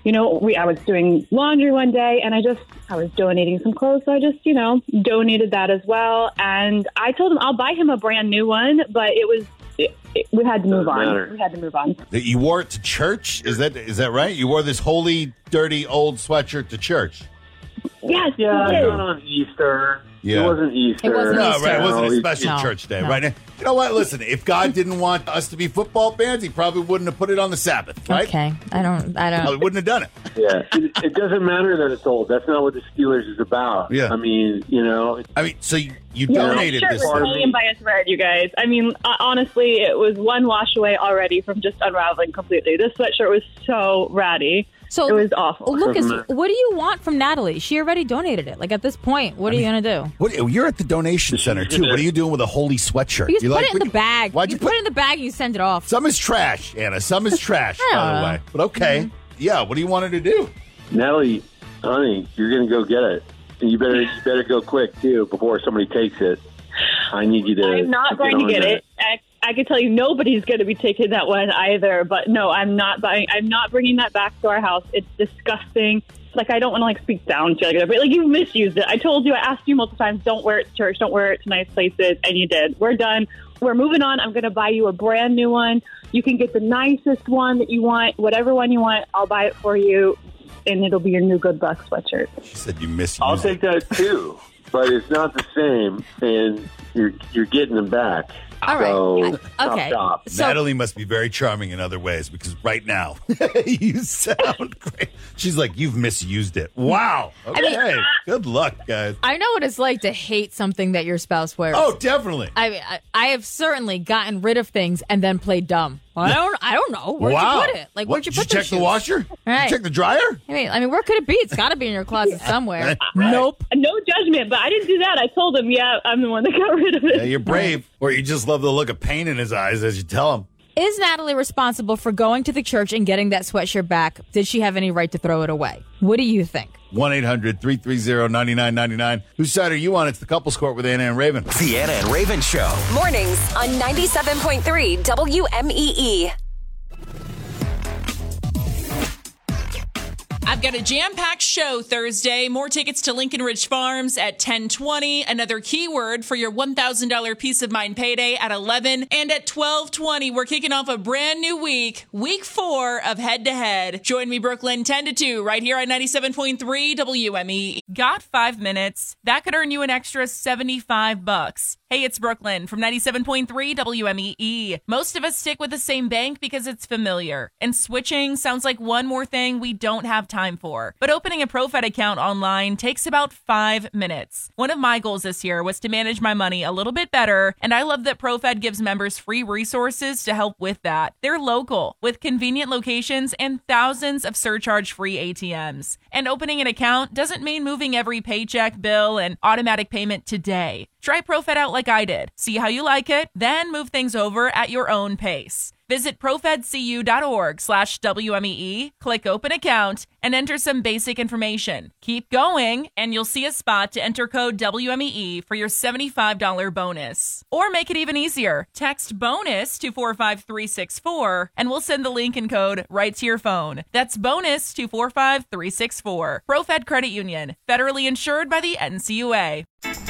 I was doing laundry one day and I was donating some clothes. So I just, donated that as well. And I told him I'll buy him a brand new one, but we had to move on. We had to move on. You wore it to church? Is that right? You wore this holy, dirty, old sweatshirt to church? Yes. Yeah, not on Easter. Yeah. It wasn't Easter. Right. It wasn't a special church day, right? You know what? Listen, if God didn't want us to be football fans, he probably wouldn't have put it on the Sabbath, right? Okay. I don't. He wouldn't have done it. Yeah. It doesn't matter that it's old. That's not what the Steelers is about. Yeah. I mean, so you donated this. Was hanging by a thread, you guys. I mean, honestly, it was one wash away already from just unraveling completely. This sweatshirt was so ratty. So it was awful. Lucas, what do you want from Natalie? She already donated it. Like, at this point, what are you going to do? You're at the donation center, too. What are you doing with a holy sweatshirt? You just put it in the bag. Why'd you put it in the bag and you send it off? Some is trash, Anna. Some is trash, by the way. But okay. Mm-hmm. Yeah, what do you want her to do? Natalie, honey, you're going to go get it. And you better go quick, too, before somebody takes it. I need you to... I'm not going to get it. I can tell you nobody's going to be taking that one either. But no, I'm not bringing that back to our house. It's disgusting. Like, I don't want to speak down to you, but you misused it. I told you, I asked you multiple times, don't wear it to church, don't wear it to nice places, and you did. We're done. We're moving on. I'm going to buy you a brand new one. You can get the nicest one that you want, whatever one you want. I'll buy it for you, and it'll be your new Good Buck sweatshirt. She said you misused it. I'll take that too, but it's not the same, and you're getting them back. All right. So, okay. Stop. Natalie must be very charming in other ways because right now you sound great. She's like, you've misused it. Wow. Okay. Good luck, guys. I know what it's like to hate something that your spouse wears. Oh, definitely. I have certainly gotten rid of things and then played dumb. Well, I don't know. Where'd you put it? Like, where'd you put Did you check shoes? the washer? Right. Did you check the dryer? I mean, where could it be? It's got to be in your closet somewhere. Nope. No judgment, but I didn't do that. I told him, I'm the one that got rid of it. Yeah, you're brave. Or you just love the look of pain in his eyes as you tell him. Is Natalie responsible for going to the church and getting that sweatshirt back? Did she have any right to throw it away? What do you think? 1-800-330-9999. Whose side are you on? It's the Couples Court with Anna and Raven. The Anna and Raven Show. Mornings on 97.3 WMEE. I've got a jam-packed show Thursday. More tickets to Lincoln Ridge Farms at 10:20. Another keyword for your $1,000 Peace of Mind payday at 11. And at 12:20, we're kicking off a brand new week 4 of Head to Head. Join me, Brooklyn, 10 to 2, right here on 97.3 WME. Got 5 minutes? That could earn you an extra $75. Hey, it's Brooklyn from 97.3 WMEE. Most of us stick with the same bank because it's familiar. And switching sounds like one more thing we don't have time for. But opening a ProFed account online takes about 5 minutes. One of my goals this year was to manage my money a little bit better, and I love that ProFed gives members free resources to help with that. They're local, with convenient locations and thousands of surcharge-free ATMs. And opening an account doesn't mean moving every paycheck, bill, and automatic payment today. Try ProFed out like I did. See how you like it, then move things over at your own pace. Visit profedcu.org/WMEE, click open account, and enter some basic information. Keep going, and you'll see a spot to enter code WMEE for your $75 bonus. Or make it even easier. Text BONUS to 45364, and we'll send the link and code right to your phone. That's BONUS to 45364. ProFed Credit Union, federally insured by the NCUA.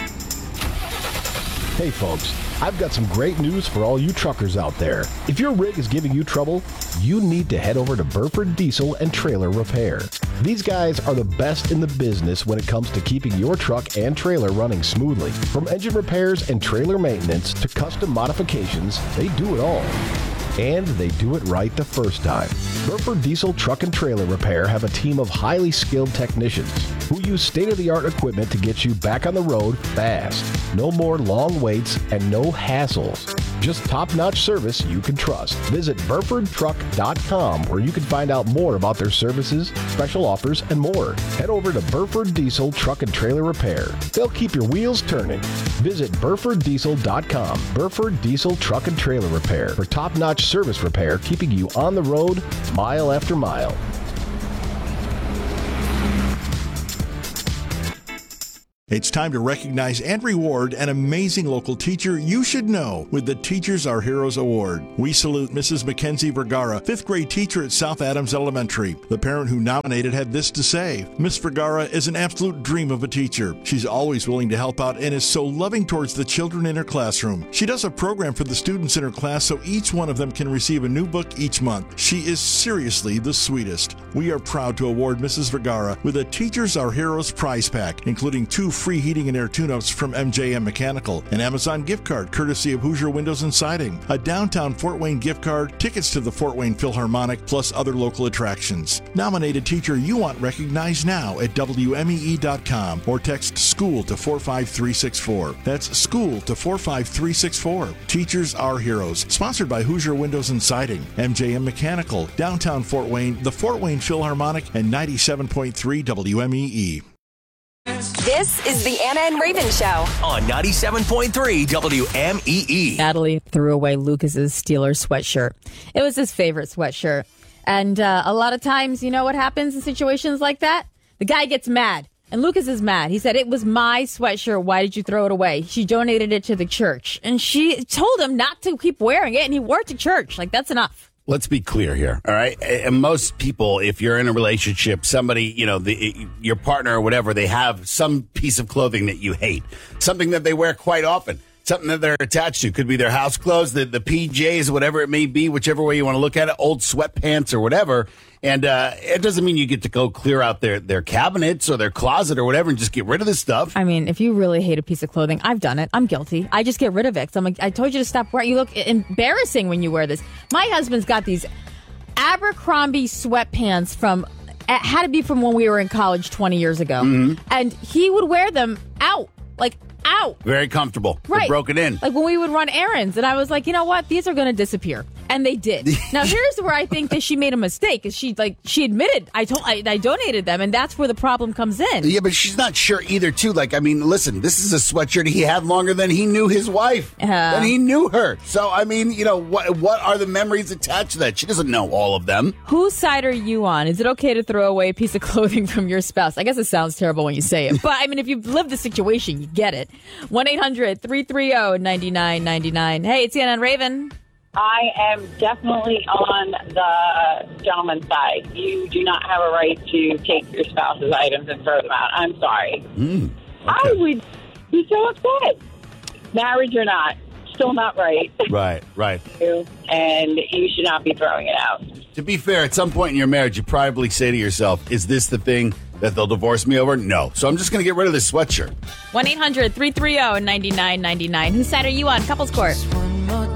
Hey folks, I've got some great news for all you truckers out there. If your rig is giving you trouble, you need to head over to Burford Diesel and Trailer Repair. These guys are the best in the business when it comes to keeping your truck and trailer running smoothly. From engine repairs and trailer maintenance to custom modifications, they do it all. And they do it right the first time. Burford Diesel Truck and Trailer Repair have a team of highly skilled technicians who use state-of-the-art equipment to get you back on the road fast. No more long waits and no hassles. Just top-notch service you can trust. Visit BurfordTruck.com where you can find out more about their services, special offers, and more. Head over to Burford Diesel Truck and Trailer Repair. They'll keep your wheels turning. Visit BurfordDiesel.com. Burford Diesel Truck and Trailer Repair for top-notch service repair, keeping you on the road mile after mile. It's time to recognize and reward an amazing local teacher you should know with the Teachers Are Heroes Award. We salute Mrs. Mackenzie Vergara, 5th grade teacher at South Adams Elementary. The parent who nominated had this to say: Miss Vergara is an absolute dream of a teacher. She's always willing to help out and is so loving towards the children in her classroom. She does a program for the students in her class so each one of them can receive a new book each month. She is seriously the sweetest. We are proud to award Mrs. Vergara with a Teachers Are Heroes prize pack, including 2 free heating and air tune-ups from MJM Mechanical, an Amazon gift card courtesy of Hoosier Windows and Siding, a downtown Fort Wayne gift card, tickets to the Fort Wayne Philharmonic, plus other local attractions. Nominate a teacher you want recognized now at WMEE.com or text SCHOOL to 45364. That's SCHOOL to 45364. Teachers Are Heroes. Sponsored by Hoosier Windows and Siding, MJM Mechanical, downtown Fort Wayne, the Fort Wayne Philharmonic, and 97.3 WMEE. This is the Anna and Raven Show on 97.3 WMEE. Natalie threw away Lucas's Steelers sweatshirt. It was his favorite sweatshirt. And a lot of times, you know what happens in situations like that? The guy gets mad. And Lucas is mad. He said, it was my sweatshirt. Why did you throw it away? She donated it to the church. And she told him not to keep wearing it. And he wore it to church. Like, that's enough. Let's be clear here, all right? And most people, if you're in a relationship, somebody, you know, your partner or whatever, they have some piece of clothing that you hate, something that they wear quite often, something that they're attached to. Could be their house clothes, the PJs, whatever it may be, whichever way you want to look at it, old sweatpants or whatever. And it doesn't mean you get to go clear out their cabinets or their closet or whatever and just get rid of this stuff. I mean, if you really hate a piece of clothing, I've done it. I'm guilty. I just get rid of it. 'Cause I'm like, I told you to stop wearing. You look embarrassing when you wear this. My husband's got these Abercrombie sweatpants had to be from when we were in college 20 years ago. Mm-hmm. And he would wear them out. Very comfortable. Right. They're broken in. Like when we would run errands. And I was like, you know what? These are going to disappear. And they did. Now, here's where I think that she made a mistake. Is she admitted I donated them. And that's where the problem comes in. Yeah, but she's not sure either, too. Like, I mean, listen, this is a sweatshirt he had longer than he knew his wife. Than he knew her. So, I mean, you know, what are the memories attached to that? She doesn't know all of them. Whose side are you on? Is it okay to throw away a piece of clothing from your spouse? I guess it sounds terrible when you say it. But, I mean, if you've lived the situation, you get it. 1-800-330-9999. Hey, it's Anna and Raven. I am definitely on the gentleman's side. You do not have a right to take your spouse's items and throw them out. I'm sorry. Okay. I would be so upset. Marriage or not, still not right. Right. And you should not be throwing it out. To be fair, at some point in your marriage, you probably say to yourself, is this the thing that they'll divorce me over? No. So I'm just going to get rid of this sweatshirt. 1-800-330-9999. Whose side are you on? Couples Court.